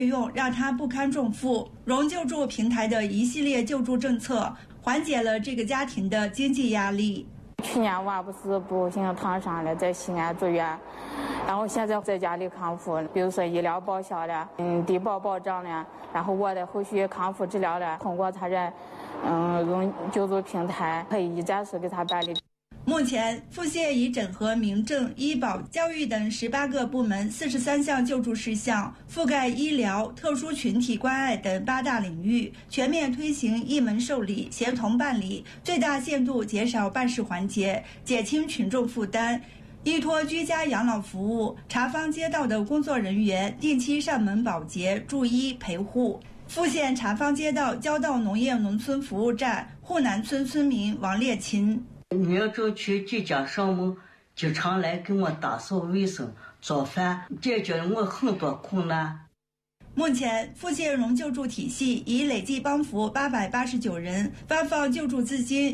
用让他不堪重负。融救助平台的一系列救助政策缓解了这个家庭的经济压力。 去年娃不是不幸躺上了，在西安住院，然后现在在家里康复，比如说医疗报销了，低保保障了，然后我的后续康复治疗了，通过他这融救助平台可以一站式给他办理。 目前，富县已整合民政、医保、教育等18个部门43项救助事项，覆盖医疗、特殊群体关爱等8大领域，全面推行一门受理、协同办理，最大限度减少办事环节，减轻群众负担。依托居家养老服务，查坊街道的工作人员定期上门保洁、助医陪护。富县查坊街道交道农业农村服务站沪南村村民王烈琴。 民政局即将上门，经常来给我打扫卫生、做饭，解决了我很多困难。 目前，富县融救助体系已累计帮扶889人，发放救助资金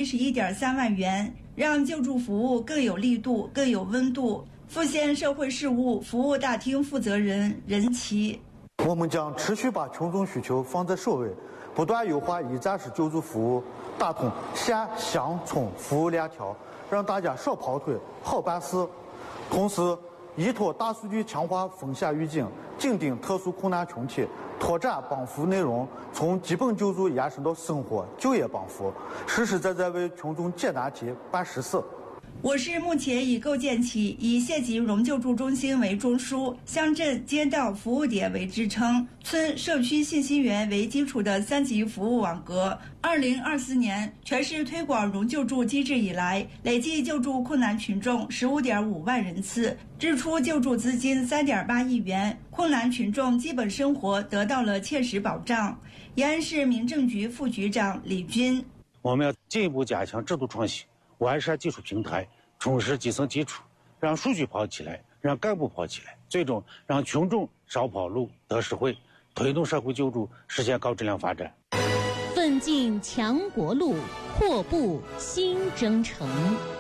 111.3万元，让救助服务更有力度、更有温度。富县社会事务服务大厅负责人任琦： 我们将持续把群众需求放在首位，不断优化一站式救助服务，打通县乡村服务链条，让大家少跑腿、好办事。同时，依托大数据强化风险预警，紧盯特殊困难群体，拓展帮扶内容，从基本救助延伸到生活就业帮扶，实实在在为群众解难题、办实事。 我市目前已构建起以县级融救助中心为中枢、乡镇街道服务点为支撑、村社区信息源为基础的3级服务网格。2024年全市推广融救助机制以来，累计救助困难群众15.5万人次，支出救助资金3.8亿元，困难群众基本生活得到了切实保障。延安市民政局副局长李军： 我们要进一步加强制度创新，完善技术平台，充实基层基础，让数据跑起来，让干部跑起来，最终让群众少跑路得实惠，推动社会救助实现高质量发展。 奋进强国路，阔步新征程。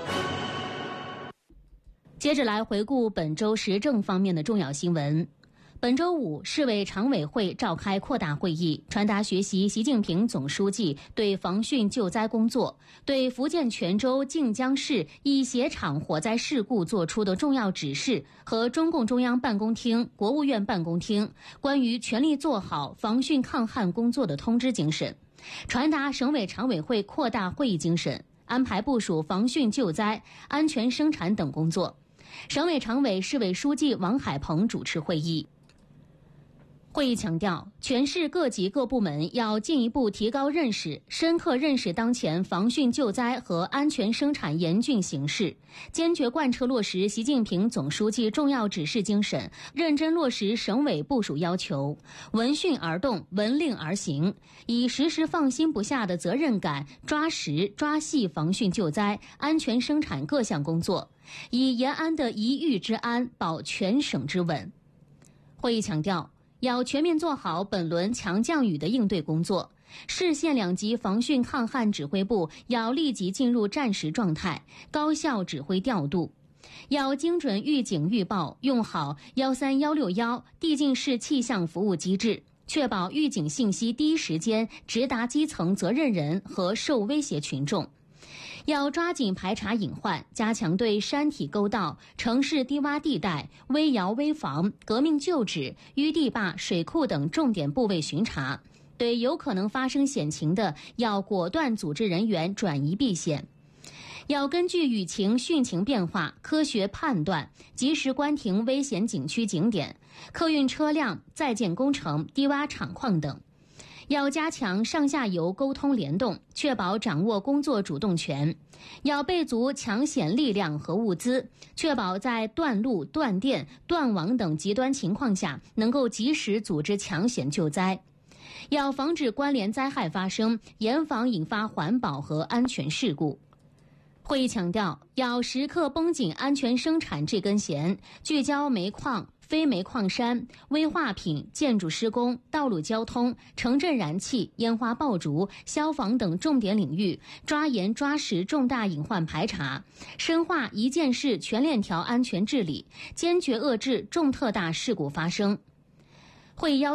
接着来回顾本周时政方面的重要新闻。本周五，市委常委会召开扩大会议，传达学习习近平总书记对防汛救灾工作、对福建泉州靖江市一鞋厂火灾事故作出的重要指示和中共中央办公厅、国务院办公厅关于全力做好防汛抗旱工作的通知精神，传达省委常委会扩大会议精神，安排部署防汛救灾、安全生产等工作。省委常委、市委书记王海鹏主持会议。会议强调，全市各级各部门要进一步提高认识，深刻认识当前防汛救灾和安全生产严峻形势，坚决贯彻落实习近平总书记重要指示精神，认真落实省委部署要求，闻讯而动，闻令而行，以时时放心不下的责任感，抓实抓细防汛救灾、安全生产各项工作，以延安的一域之安保全省之稳。会议强调，要全面做好本轮强降雨的应对工作，市县两级防汛抗旱指挥部要立即进入战时状态，高效指挥调度，要精准预警预报，用好13161递进式气象服务机制，确保预警信息第一时间直达基层责任人和受威胁群众。要抓紧排查隐患，加强对山体沟道、城市低洼地带、危窑危房、革命旧址、淤地坝、水库等重点部位巡查，对有可能发生险情的，要果断组织人员转移避险。要根据雨情汛情变化，科学判断，及时关停危险景区景点、客运车辆、在建工程、低洼厂矿等。要加强上下游沟通联动，确保掌握工作主动权；要备足抢险力量和物资，确保在断路、断电、断网等极端情况下，能够及时组织抢险救灾；要防止关联灾害发生，严防引发环保和安全事故。会议强调，要时刻绷紧安全生产这根弦，聚焦煤矿、非煤矿山、危化品、建筑施工、道路交通、城镇燃气、烟花爆竹、消防等重点领域，抓严抓实重大隐患排查，深化一件事全链条安全治理，坚决遏制重特大事故发生。会议要